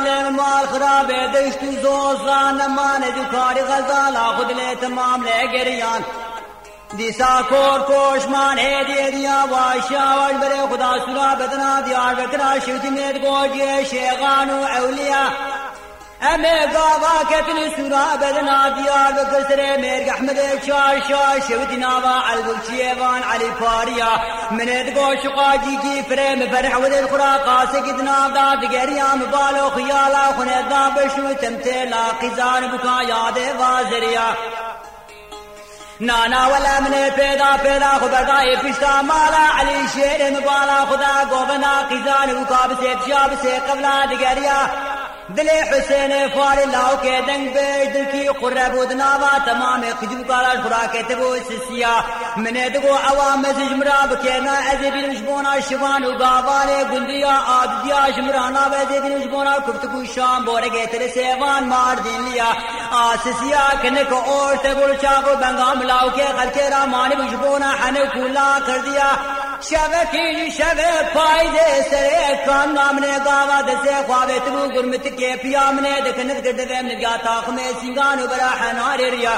مال خراب دشت و زوزان نمان دکاری غزالا خود لی تمام لگریان دیسا کور کوشمان هدیه دیا واشاوش بره خدا سرا بدنا دیار بکرا شوتیمیت گوجی شیخان و اولیا امه قاوا كتن سورا بدنا ديار بكسر ميرق احمد شاشا شوتي ناوا البلشيبان علي فاريا من ادقو شقاجي كي فريم فرح ود القرا قاسك دنا داد غريام بالو خيالا خندا بشو تمتلا قزان بكا ياد وازريا نانا ولا من پیدا خبردائی پشتا مالا علی شیر مبالا خدا گوبنا قزان بكا بسيب شاب سے قبلا دگریا دل حسین فار لاو کے دنگ بیش دل کی قرب ودناوا تمام قجب کالا خوراک تبو سسیا من دگو عوام زجمرا بکینا ازی بنشبونا شوان و گاوانے گندیا آدیا شمرانا وزی بنشبونا کفتگو شام بورگے تر سیوان مار دین لیا آسسیا کنک اور تبول چاقو بنگام لاو کے خلکے رامانی بنشبونا حنکولا کر دیا شبکی شب پائدے سرے کان نامنے گاوا دسے خواوے تبو گرمت کے پیام نے دکنت گردے من گیا تاخ میں سنگانو برا حنار ریا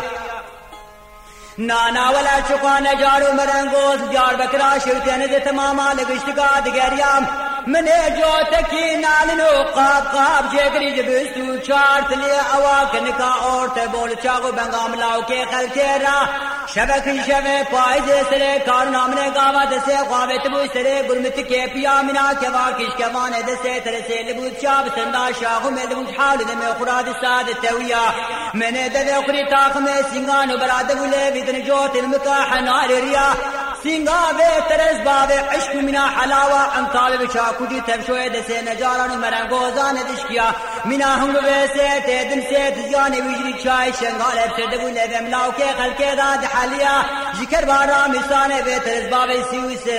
نانا ولا چقان جارو مرنگوز جار بکرا شوتین دے تماما لگشتگا دگریام من جو تکی نالنو قاب جگری جبستو چارت لے اواکن کا اور تبول چاگو بنگام لاو کے خلکے را شبکی شب پائدے سرے کار نامنے گاوا دسے خواوے تبو سرے گرمت کے پیامنا کوا کشکوانے دسے ترسے لبوت چاب سندا شاہو میں لبوت حال دمے خراد ساد تویا میں نے دے اخری تاخ میں سنگانو براد بولے بدن جوت المکاح نار ریا سنگا بے ترس باب عشق منا حلاوہ انکال بچا کجی تبشوئے دسے نجارانو مرنگوزان دشکیا منا ہنگ ویسے تیدن سے تزیانے ویجری چائے شنگال ابسر دبو لے بملاو کے خلقے دا دحالیا ذکر بارا مسانے بے ترس باب سیوی سے